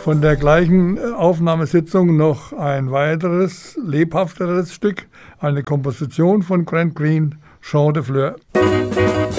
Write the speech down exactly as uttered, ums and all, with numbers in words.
von der gleichen Aufnahmesitzung noch ein weiteres, lebhafteres Stück, eine Komposition von Grant Green, Chant de Fleurs.